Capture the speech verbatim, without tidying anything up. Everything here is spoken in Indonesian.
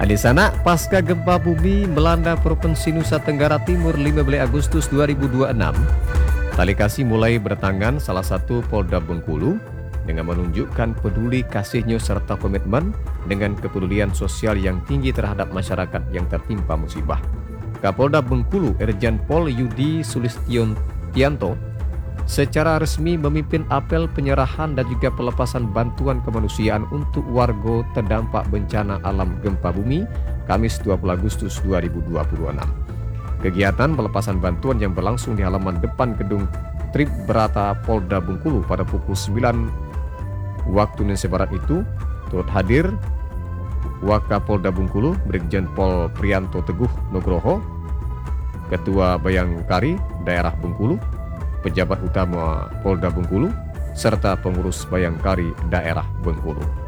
Di sana, pasca gempa bumi melanda Provinsi Nusa Tenggara Timur lima belas Agustus dua ribu dua puluh enam, Tali Kasih mulai bertangan salah satu Polda Bengkulu dengan menunjukkan peduli kasihnya serta komitmen dengan kepedulian sosial yang tinggi terhadap masyarakat yang tertimpa musibah. Kapolda Bengkulu Irjen Pol Yudi Sulistiono secara resmi memimpin apel penyerahan dan juga pelepasan bantuan kemanusiaan untuk warga terdampak bencana alam gempa bumi Kamis dua puluh Agustus dua ribu dua puluh enam. Kegiatan pelepasan bantuan yang berlangsung di halaman depan gedung Trip Berata Polda Bengkulu pada pukul sembilan waktu Indonesia Barat itu turut hadir Wakapolda Bengkulu Brigjen Pol Prianto Teguh Nugroho, Ketua Bayangkari Daerah Bengkulu, pejabat utama Polda Bengkulu, serta pengurus Bayangkari Daerah Bengkulu.